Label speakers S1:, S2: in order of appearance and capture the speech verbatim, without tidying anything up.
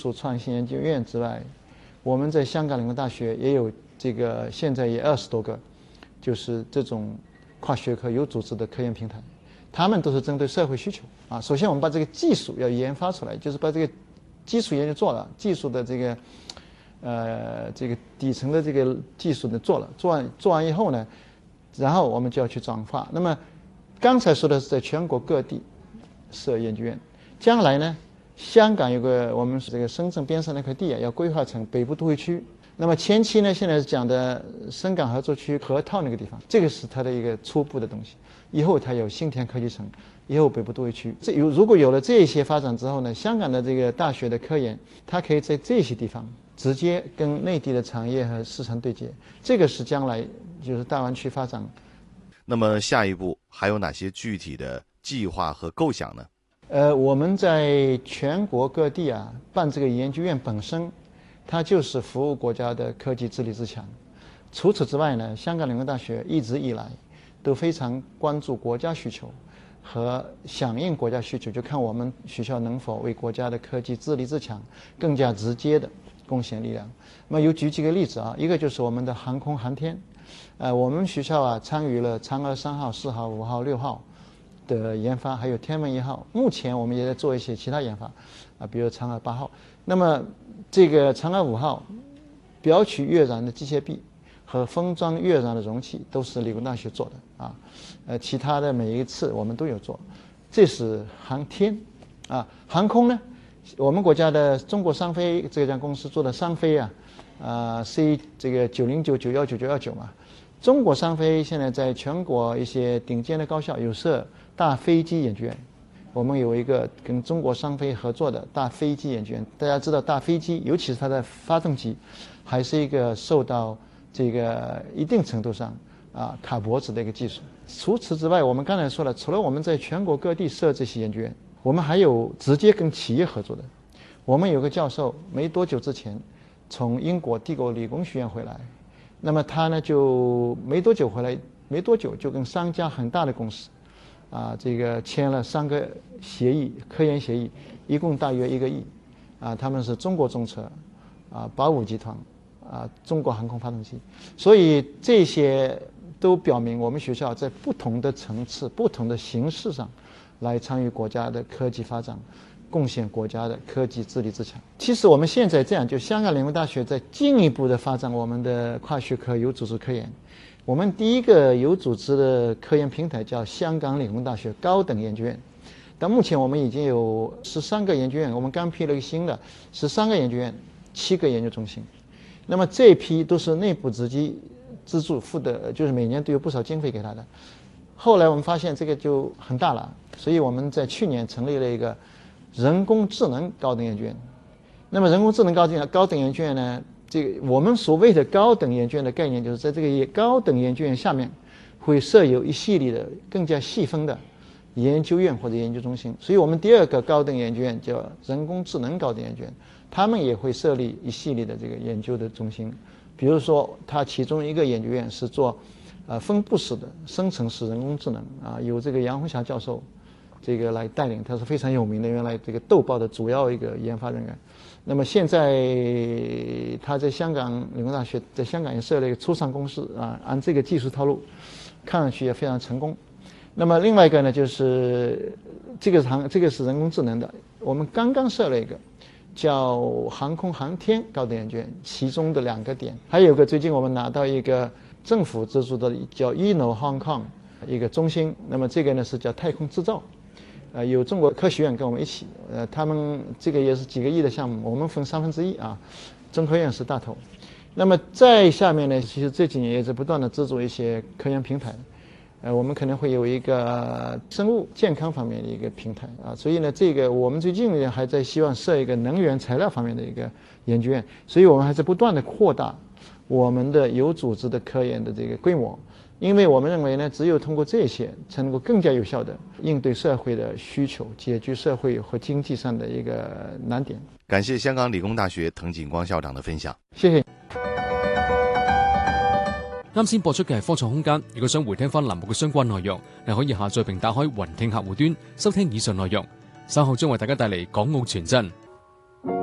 S1: 术创新研究院之外，我们在香港理工大学也有这个，现在也二十多个，就是这种跨学科有组织的科研平台，他们都是针对社会需求啊。首先我们把这个技术要研发出来，就是把这个基础研究做了，技术的这个呃这个底层的这个技术呢做了，做完做完以后呢，然后我们就要去转化。那么刚才说的是在全国各地设研究院，将来呢，香港有个我们这个深圳边上那块地啊，要规划成北部都会区。那么前期呢，现在是讲的深港合作区河套那个地方，这个是它的一个初步的东西。以后它有新田科技城，以后北部都会区。这有如果有了这些发展之后呢，香港的这个大学的科研，它可以在这些地方直接跟内地的产业和市场对接，这个是将来就是大湾区发展。
S2: 那么下一步还有哪些具体的计划和构想呢？
S1: 呃，我们在全国各地啊办这个研究院本身，它就是服务国家的科技自立自强。除此之外呢，香港理工大学一直以来都非常关注国家需求和响应国家需求，就看我们学校能否为国家的科技自立自强更加直接的贡献力量。那么有举几个例子啊，一个就是我们的航空航天，呃，我们学校啊参与了嫦娥三号、四号、五号、六号的研发，还有天问一号。目前我们也在做一些其他研发啊，比如嫦娥八号。那么这个嫦娥五号表取跃燃的机械臂和封装跃燃的容器都是理工大学做的啊，呃，其他的每一次我们都有做。这是航天啊，航空呢，我们国家的中国商飞这家公司做的商飞啊，啊 C 这个九零九、九一九、九一九嘛。中国商飞现在在全国一些顶尖的高校有设大飞机研究院，我们有一个跟中国商飞合作的大飞机研究院。大家知道大飞机，尤其是它的发动机，还是一个受到这个一定程度上啊卡脖子的一个技术。除此之外，我们刚才说了，除了我们在全国各地设这些研究院，我们还有直接跟企业合作的。我们有个教授没多久之前从英国帝国理工学院回来，那么他呢就没多久回来，没多久就跟三家很大的公司啊，这个签了三个协议，科研协议，一共大约一个亿啊。他们是中国中车啊、宝武集团啊、中国航空发动机，所以这些都表明我们学校在不同的层次、不同的形式上来参与国家的科技发展，贡献国家的科技自立自强。其实我们现在这样，就香港理工大学在进一步的发展我们的跨学科有组织科研。我们第一个有组织的科研平台叫香港理工大学高等研究院，到目前我们已经有十三个研究院，我们刚批了一个新的十三个研究院，七个研究中心。那么这一批都是内部直接资助付的，就是每年都有不少经费给他的。后来我们发现这个就很大了，所以我们在去年成立了一个人工智能高等研究院。那么人工智能高等高等研究院呢，这个我们所谓的高等研究院的概念，就是在这个高等研究院下面会设有一系列的更加细分的研究院或者研究中心。所以我们第二个高等研究院叫人工智能高等研究院，他们也会设立一系列的这个研究的中心。比如说它其中一个研究院是做呃分布式的生成式人工智能啊，由这个杨红霞教授这个来带领，他是非常有名的，原来这个豆报的主要一个研发人员。那么现在他在香港理工大学在香港也设了一个初创公司啊，按这个技术套路看上去也非常成功。那么另外一个呢，就是这个行这个是人工智能的，我们刚刚设了一个叫航空航天高等研究院，其中的两个点，还有个最近我们拿到一个政府资助的叫 Inno Hong Kong 一个中心，那么这个呢是叫太空制造。呃，有中国科学院跟我们一起，呃，他们这个也是几个亿的项目，我们分三分之一啊，中科院是大头。那么在下面呢，其实这几年也在不断的资助一些科研平台，呃，我们可能会有一个生物健康方面的一个平台啊，所以呢，这个我们最近呢还在希望设一个能源材料方面的一个研究院，所以我们还在不断的扩大我们的有组织的科研的这个规模。因为我们认为呢，只有通过这些，才能够更加有效地应对社会的需求，解决社会和经济上的一个难点。
S2: 感謝香港理工大學滕景光校長的分享。
S1: 謝謝。
S3: 啱先播出嘅係科創空間，如果想回聽翻欄目嘅相關內容，你可以下載並打開雲聽客戶端收聽以上內容。稍後將為大家帶嚟港澳傳真。